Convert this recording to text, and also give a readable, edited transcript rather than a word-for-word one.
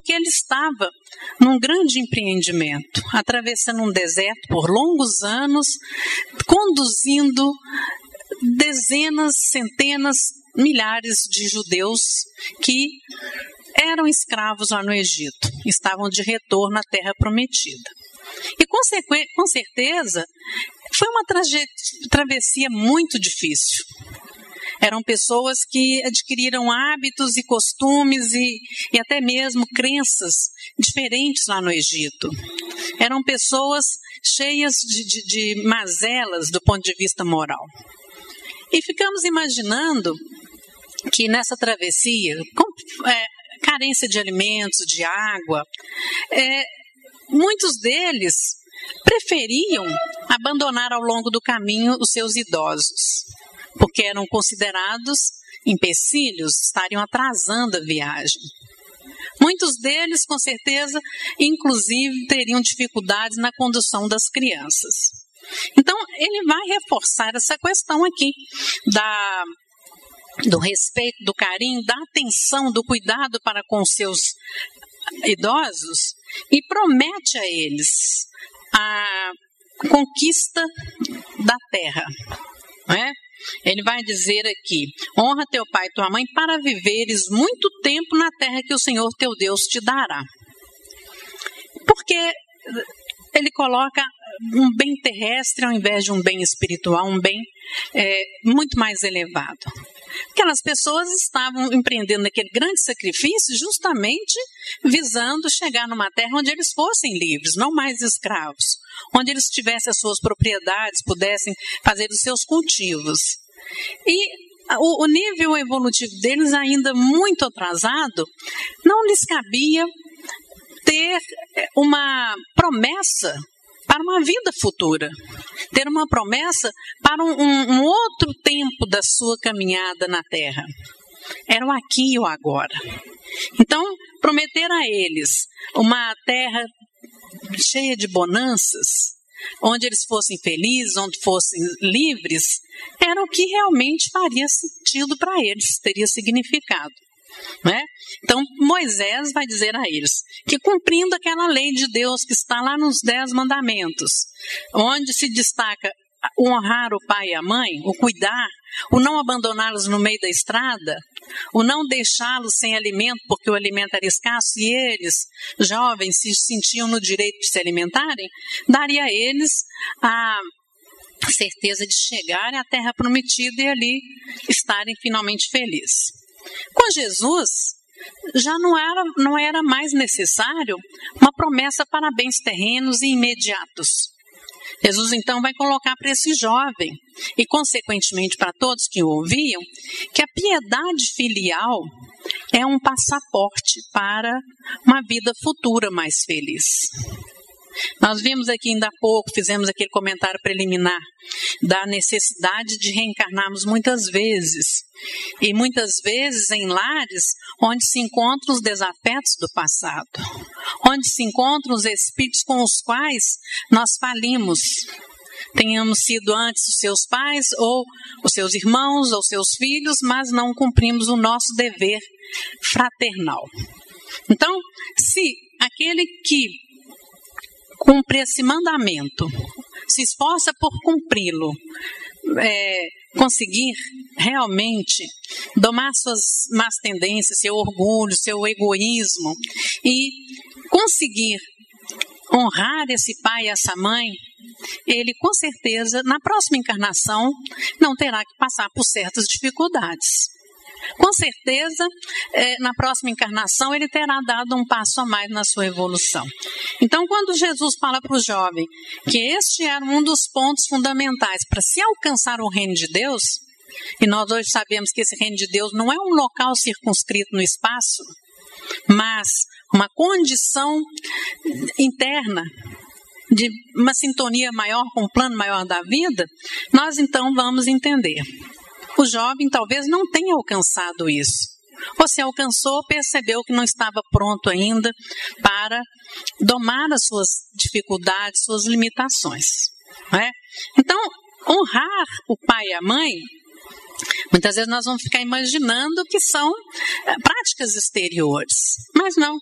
porque ele estava num grande empreendimento, atravessando um deserto por longos anos, conduzindo dezenas, centenas, milhares de judeus que eram escravos lá no Egito, estavam de retorno à Terra Prometida. E com certeza foi uma travessia muito difícil. Eram pessoas que adquiriram hábitos e costumes e até mesmo crenças diferentes lá no Egito. Eram pessoas cheias de mazelas do ponto de vista moral. E ficamos imaginando que nessa travessia, com carência de alimentos, de água, muitos deles preferiam abandonar ao longo do caminho os seus idosos, porque eram considerados empecilhos, estariam atrasando a viagem. Muitos deles, com certeza, inclusive, teriam dificuldades na condução das crianças. Então, ele vai reforçar essa questão aqui do respeito, do carinho, da atenção, do cuidado para com os seus idosos e promete a eles a conquista da terra, não é? Ele vai dizer aqui: honra teu pai e tua mãe para viveres muito tempo na terra que o Senhor teu Deus te dará. Porque ele coloca um bem terrestre ao invés de um bem espiritual, um bem muito mais elevado. Aquelas pessoas estavam empreendendo aquele grande sacrifício justamente visando chegar numa terra onde eles fossem livres, não mais escravos, onde eles tivessem as suas propriedades, pudessem fazer os seus cultivos. E o nível evolutivo deles, ainda muito atrasado, não lhes cabia ter uma promessa para uma vida futura, ter uma promessa para um outro tempo da sua caminhada na Terra. Era o aqui e o agora. Então, prometer a eles uma terra cheia de bonanças, onde eles fossem felizes, onde fossem livres, era o que realmente faria sentido para eles, teria significado. Né? Então Moisés vai dizer a eles que, cumprindo aquela lei de Deus que está lá nos 10 mandamentos, onde se destaca o honrar o pai e a mãe, o cuidar, o não abandoná-los no meio da estrada, o não deixá-los sem alimento porque o alimento era escasso e eles, jovens, se sentiam no direito de se alimentarem, daria a eles a certeza de chegarem à terra prometida e ali estarem finalmente felizes. Com Jesus, já não era mais necessário uma promessa para bens terrenos e imediatos. Jesus, então, vai colocar para esse jovem, e consequentemente para todos que o ouviam, que a piedade filial é um passaporte para uma vida futura mais feliz. Nós vimos aqui ainda há pouco, fizemos aquele comentário preliminar da necessidade de reencarnarmos muitas vezes. E muitas vezes em lares onde se encontram os desafetos do passado, onde se encontram os espíritos com os quais nós falimos. Tenhamos sido antes os seus pais, ou os seus irmãos, ou seus filhos, mas não cumprimos o nosso dever fraternal. Então, se aquele que cumpre esse mandamento, se esforça por cumpri-lo, conseguir realmente domar suas más tendências, seu orgulho, seu egoísmo e conseguir honrar esse pai e essa mãe, ele com certeza na próxima encarnação não terá que passar por certas dificuldades. Com certeza, na próxima encarnação, ele terá dado um passo a mais na sua evolução. Então, quando Jesus fala para o jovem que este era um dos pontos fundamentais para se alcançar o reino de Deus, e nós hoje sabemos que esse reino de Deus não é um local circunscrito no espaço, mas uma condição interna de uma sintonia maior com o plano maior da vida, nós então vamos entender. O jovem talvez não tenha alcançado isso. Ou se alcançou, percebeu que não estava pronto ainda para domar as suas dificuldades, suas limitações. Né? Então, honrar o pai e a mãe, muitas vezes nós vamos ficar imaginando que são práticas exteriores. Mas não.